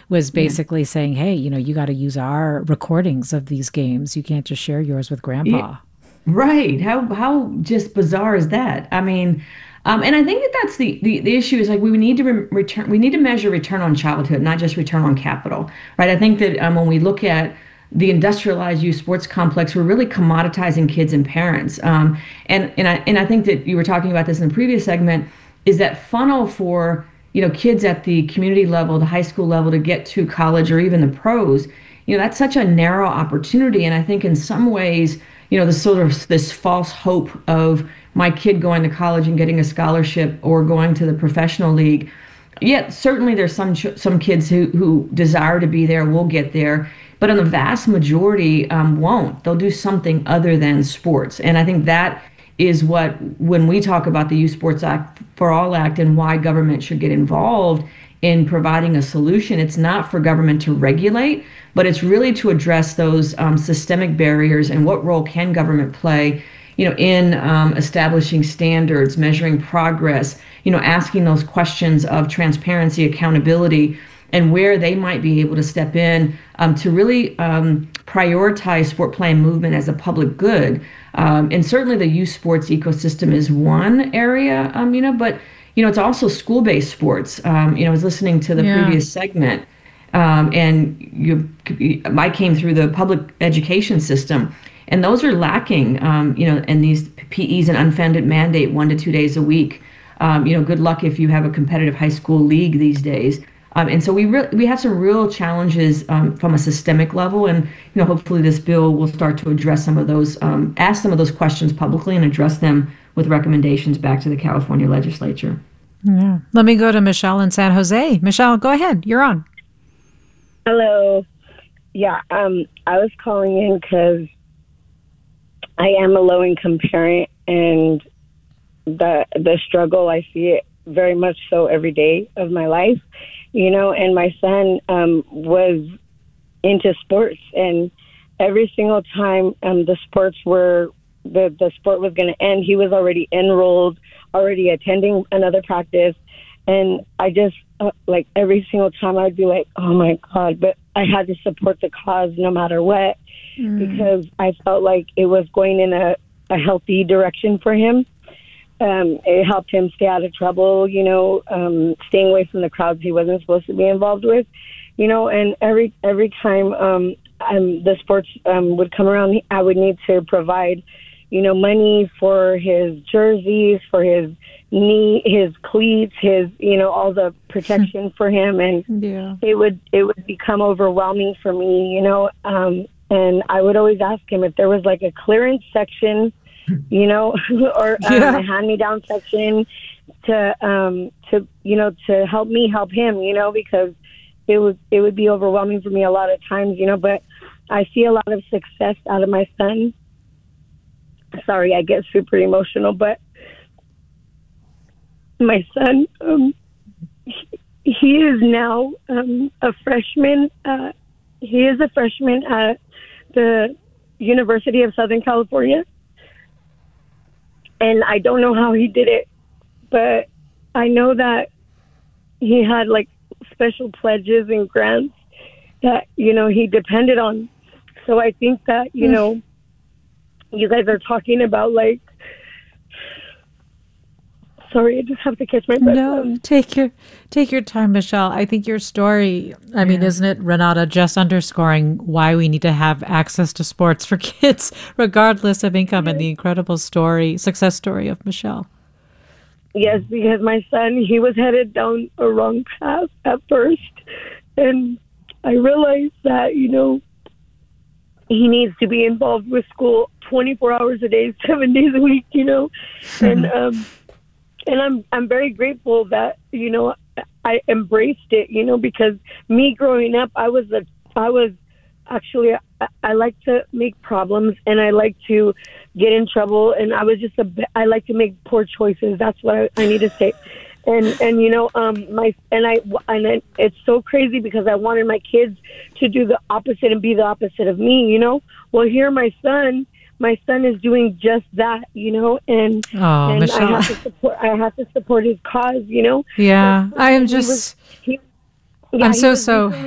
was Yeah. basically saying, hey, you got to use our recordings of these games. You can't just share yours with Yeah. grandpa. Right. How just bizarre is that? I mean, and I think that that's the issue is like we need to return we need to measure return on childhood, not just return on capital, right? I think that when we look at the industrialized youth sports complex, we're really commoditizing kids and parents. And I think that you were talking about this in the previous segment, is that funnel for kids at the community level, the high school level to get to college or even the pros. That's such a narrow opportunity, and I think in some ways the sort of this false hope of my kid going to college and getting a scholarship or going to the professional league. Yet certainly there's some kids who desire to be there, will get there, but in the vast majority won't. They'll do something other than sports, and I think that is what when we talk about the Youth Sports Act for All Act and why government should get involved in providing a solution. It's not for government to regulate, but it's really to address those systemic barriers and what role can government play, in establishing standards, measuring progress, asking those questions of transparency, accountability, and where they might be able to step in to really prioritize sport play and movement as a public good. And certainly the youth sports ecosystem is one area, but it's also school-based sports. I was listening to the Yeah. previous segment, and I came through the public education system, and those are lacking, and these PEs an unfunded mandate 1 to 2 days a week. Good luck if you have a competitive high school league these days. And so we have some real challenges from a systemic level, and hopefully this bill will start to address some of those, ask some of those questions publicly, and address them with recommendations back to the California legislature. Yeah. Let me go to Michelle in San Jose. Michelle, go ahead. You're on. Hello. Yeah, I was calling in because I am a low income parent, and the struggle, I see it very much so every day of my life, and my son was into sports, and every single time the sport was going to end, he was already enrolled, already attending another practice. And I just, like, every single time I'd be like, oh my God, but I had to support the cause no matter what, because I felt like it was going in a healthy direction for him. It helped him stay out of trouble, staying away from the crowds he wasn't supposed to be involved with, and every time the sports would come around, I would need to provide, money for his jerseys, for his his cleats, his, all the protection for him. And Yeah. it would become overwhelming for me, and I would always ask him if there was like a clearance section, or Yeah. a hand-me-down section to help me help him, because it would be overwhelming for me a lot of times, but I see a lot of success out of my son. Sorry, I get super emotional, but my son, he is now a freshman. He is a freshman at the University of Southern California. And I don't know how he did it, but I know that he had like special pledges and grants that, he depended on. So I think that, you guys are talking about like, sorry, I just have to catch my breath. No, take your time, Michelle. I think your story, I mean, Yeah. isn't it, Renata, just underscoring why we need to have access to sports for kids, regardless of income, and the incredible success story of Michelle. Yes, because my son, he was headed down a wrong path at first. And I realized that, he needs to be involved with school 24 hours a day, 7 days a week, and I'm very grateful that, I embraced it, because me growing up, I was actually, I like to make problems, and I like to get in trouble, and I was just I like to make poor choices. That's what I need to say. And it's so crazy because I wanted my kids to do the opposite and be the opposite of me, Well, here my son is doing just that, and Oh, Michelle. I have to support his cause, Yeah, I am he was just, he I'm yeah, he so, was so recently